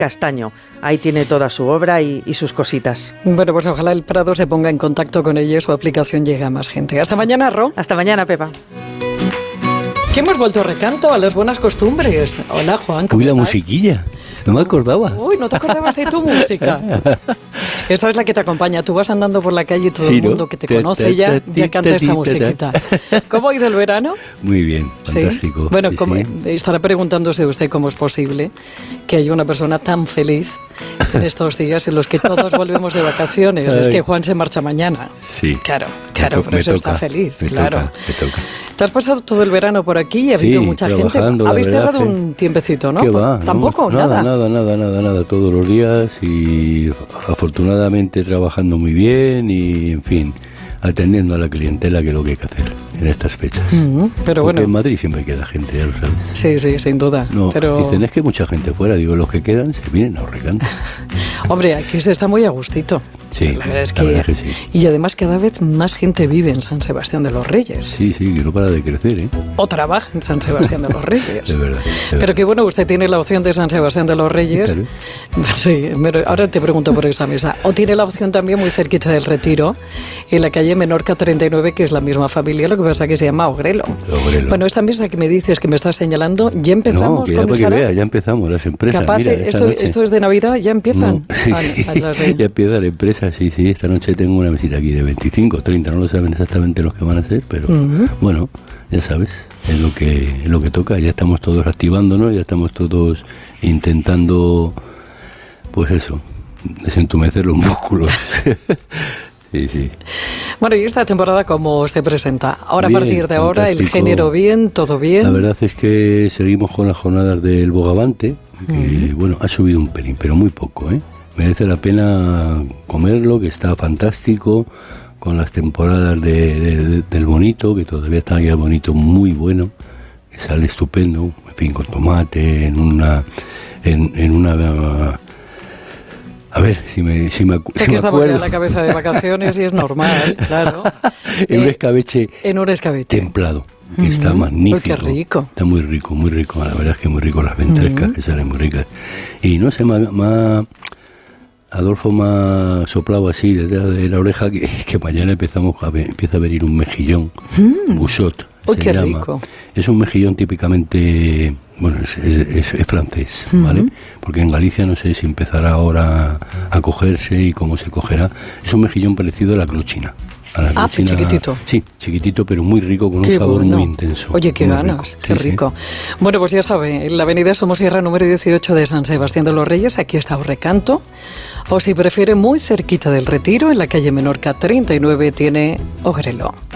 Castaño. Ahí tiene toda su obra y sus cositas. Bueno, pues ojalá el Prado se ponga en contacto con ella y su aplicación llegue a más gente. Hasta mañana, Ro. Hasta mañana, Pepa. Que hemos vuelto recanto a las buenas costumbres. Hola, Juan, ¿cómo Uy, la estás? musiquilla. No me acordaba. Uy, ¿no te acordabas de tu música? Esta es la que te acompaña. Tú vas andando por la calle y todo el mundo que te conoce ya canta esta musiquita. ¿Cómo ha ido el verano? Muy bien, fantástico. ¿Sí? Bueno, sí. Estará preguntándose usted cómo es posible que haya una persona tan feliz en estos días en los que todos volvemos de vacaciones. Es que Juan se marcha mañana. Sí. Claro, por eso está feliz, claro. Me toca. Te has pasado todo el verano por aquí y ha habido mucha gente. Habéis cerrado un tiempecito, ¿no? ¿Qué va? ¿Tampoco? No, nada, todos los días y afortunadamente trabajando muy bien y, en fin, atendiendo a la clientela, que es lo que hay que hacer en estas fechas. Pero porque bueno, en Madrid siempre queda gente, ya lo sabes. Sí, sin duda. No, pero... dicen, es que mucha gente fuera. Digo, los que quedan se vienen a Recanto. Hombre, aquí se está muy a gustito. Sí, la verdad es que sí. Y además cada vez más gente vive en San Sebastián de los Reyes. Sí, que no para de crecer, ¿eh? O trabaja en San Sebastián de los Reyes. De verdad. Pero que bueno, usted tiene la opción de San Sebastián de los Reyes. Claro. Sí, pero ahora te pregunto por esa mesa. O tiene la opción también muy cerquita del Retiro, en la calle Menorca 39, que es la misma familia, lo que pasa que se llama Ogrelo. Bueno, esta mesa que me dices, que me estás señalando, ya empezamos con el salón. Ya empezamos, las empresas. Capaz, mira, esto es de Navidad, ya empiezan. No. Ya empieza la empresa, sí. Esta noche tengo una visita aquí de 25, 30, no lo saben exactamente los que van a ser, pero bueno, ya sabes, es lo que toca. Ya estamos todos activándonos, ya estamos todos intentando, pues eso, desentumecer los músculos. Sí. Bueno, ¿y esta temporada cómo se presenta? Ahora, bien, a partir de ahora, fantástico. el género bien, todo bien. La verdad es que seguimos con las jornadas del Bogavante, que bueno, ha subido un pelín, pero muy poco, ¿eh? Merece la pena comerlo, que está fantástico, con las temporadas del bonito, que todavía está aquí el bonito muy bueno, que sale estupendo, en fin, con tomate, en una a ver, si me acuerdo. Que estamos ya en la cabeza de vacaciones y es normal, claro. En un escabeche. Templado. Que está magnífico. Uy, qué rico. Está muy rico. La verdad es que muy rico, las ventrescas que salen muy ricas. Y no sé, Adolfo me ha soplado así detrás de la oreja que mañana empieza a venir un mejillón, Bouchot. Uy, qué rico. Es un mejillón típicamente, bueno, es francés, ¿vale? Porque en Galicia no sé si empezará ahora a cogerse y cómo se cogerá. Es un mejillón parecido a la clochina. Chiquitito. Sí, chiquitito, pero muy rico, con un sabor muy intenso. Oye, qué ganas, qué rico. Sí. Bueno, pues ya sabe, en la avenida Somosierra número 18 de San Sebastián de los Reyes, aquí está Recanto. O si prefiere, muy cerquita del Retiro, en la calle Menorca 39, tiene Ogrelo.